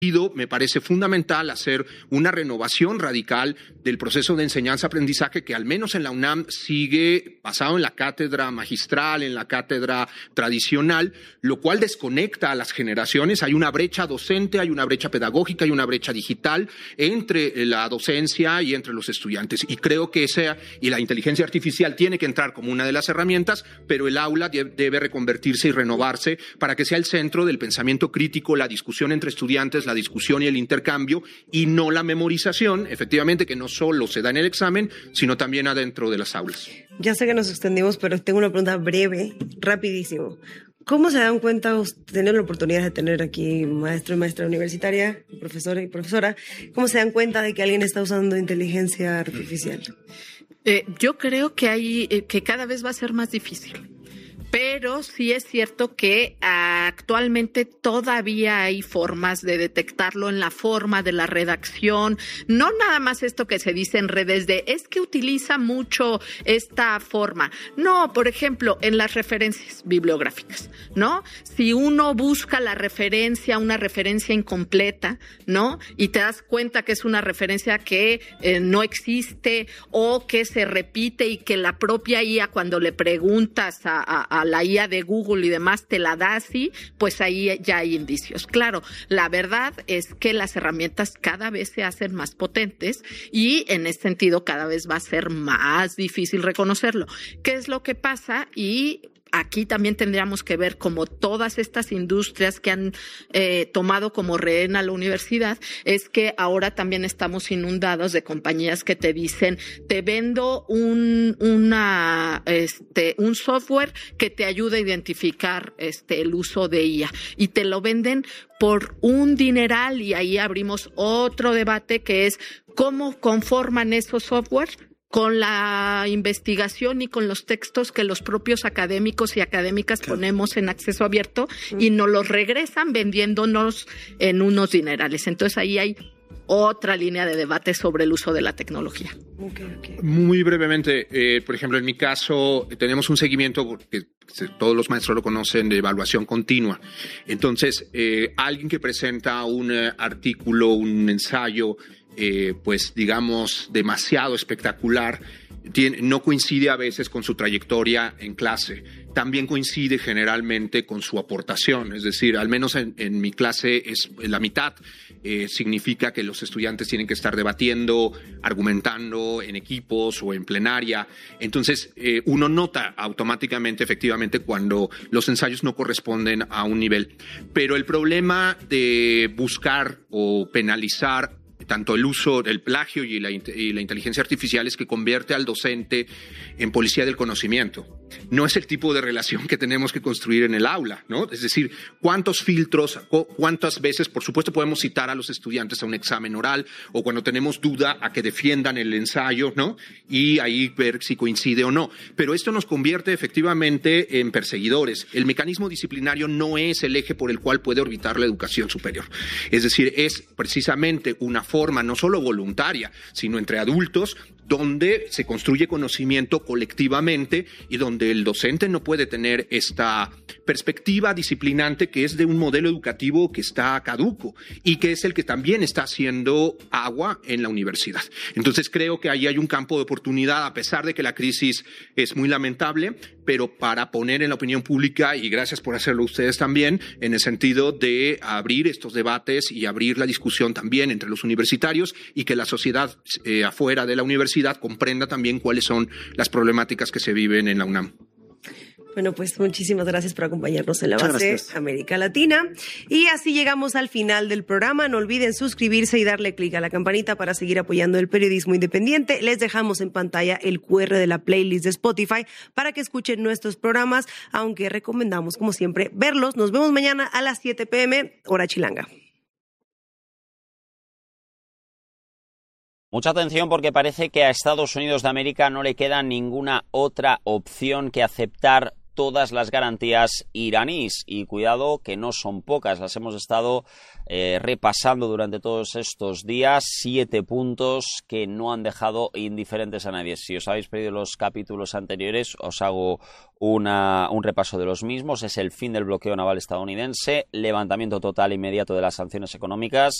me parece fundamental hacer una renovación radical del proceso de enseñanza-aprendizaje que al menos en la UNAM sigue basado en la cátedra magistral, en la cátedra tradicional, lo cual desconecta a las generaciones. Hay una brecha docente, hay una brecha pedagógica, hay una brecha digital entre la docencia y entre los estudiantes. Y creo que y la inteligencia artificial tiene que entrar como una de las herramientas, pero el aula debe reconvertirse y renovarse para que sea el centro del pensamiento crítico, la discusión entre estudiantes, la discusión y el intercambio, y no la memorización, efectivamente, que no solo se da en el examen, sino también adentro de las aulas. Ya sé que nos extendimos, pero tengo una pregunta breve, rapidísimo. ¿Cómo se dan cuenta, tener la oportunidad de tener aquí maestro y maestra universitaria, profesor y profesora, cómo se dan cuenta de que alguien está usando inteligencia artificial? Yo creo que cada vez va a ser más difícil. Pero sí es cierto que actualmente todavía hay formas de detectarlo en la forma de la redacción. No nada más esto que se dice en redes es que utiliza mucho esta forma. No, por ejemplo, en las referencias bibliográficas, ¿no? Si uno busca una referencia incompleta, ¿no? Y te das cuenta que es una referencia que no existe o que se repite y que la propia IA, cuando le preguntas a la IA de Google y demás te la da así, pues ahí ya hay indicios. Claro, la verdad es que las herramientas cada vez se hacen más potentes y en ese sentido cada vez va a ser más difícil reconocerlo. ¿Qué es lo que pasa? Y aquí también tendríamos que ver como todas estas industrias que han tomado como rehén a la universidad, es que ahora también estamos inundados de compañías que te dicen, te vendo un software que te ayuda a identificar el uso de IA y te lo venden por un dineral, y ahí abrimos otro debate que es cómo conforman esos softwares con la investigación y con los textos que los propios académicos y académicas ponemos en acceso abierto y nos los regresan vendiéndonos en unos dinerales. Entonces ahí hay otra línea de debate sobre el uso de la tecnología. Okay. Muy brevemente, por ejemplo, en mi caso tenemos un seguimiento que todos los maestros lo conocen, de evaluación continua. Entonces, alguien que presenta un artículo, un ensayo, pues digamos demasiado espectacular, no coincide a veces con su trayectoria en clase. También coincide generalmente con su aportación, es decir, al menos en mi clase es la mitad. Significa que los estudiantes tienen que estar debatiendo, argumentando en equipos o en plenaria. Entonces, uno nota automáticamente, efectivamente, cuando los ensayos no corresponden a un nivel. Pero el problema de buscar o penalizar tanto el uso del plagio y la inteligencia artificial es que convierte al docente en policía del conocimiento. No es el tipo de relación que tenemos que construir en el aula, ¿no? Es decir, ¿cuántos filtros, cuántas veces, por supuesto, podemos citar a los estudiantes a un examen oral o cuando tenemos duda a que defiendan el ensayo, ¿no? Y ahí ver si coincide o no. Pero esto nos convierte efectivamente en perseguidores. El mecanismo disciplinario no es el eje por el cual puede orbitar la educación superior. Es decir, es precisamente una forma no solo voluntaria, sino entre adultos, donde se construye conocimiento colectivamente y donde el docente no puede tener esta perspectiva disciplinante que es de un modelo educativo que está caduco y que es el que también está haciendo agua en la universidad. Entonces creo que ahí hay un campo de oportunidad, a pesar de que la crisis es muy lamentable, pero para poner en la opinión pública, y gracias por hacerlo ustedes también, en el sentido de abrir estos debates y abrir la discusión también entre los universitarios y que la sociedad afuera de la universidad comprenda también cuáles son las problemáticas que se viven en la UNAM. Bueno, pues muchísimas gracias por acompañarnos en la base América Latina. Y así llegamos al final del programa. No olviden suscribirse y darle clic a la campanita para seguir apoyando el periodismo independiente. Les dejamos en pantalla el QR de la playlist de Spotify para que escuchen nuestros programas, aunque recomendamos, como siempre, verlos. Nos vemos mañana a las 7 p.m., hora chilanga. Mucha atención porque parece que a Estados Unidos de América no le queda ninguna otra opción que aceptar todas las garantías iraníes. Y cuidado que no son pocas, las hemos estado repasando durante todos estos días, 7 puntos que no han dejado indiferentes a nadie. Si os habéis perdido los capítulos anteriores, os hago un repaso de los mismos. Es el fin del bloqueo naval estadounidense, levantamiento total inmediato de las sanciones económicas,